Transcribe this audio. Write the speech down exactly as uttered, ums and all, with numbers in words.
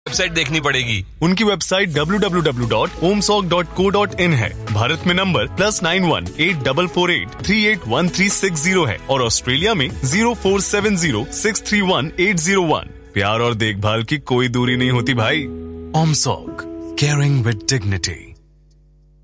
Website देखनी पड़ेगी। उनकी website W W W dot ओमसॉक dot co dot in है। भारत में number plus nine one eight four four eight three eight one three six zero है और Australia में zero four seven zero six three one eight zero one. प्यार और देखभाल की कोई दूरी नहीं होती भाई। ओमसॉक, केयरिंग विद डिग्निटी।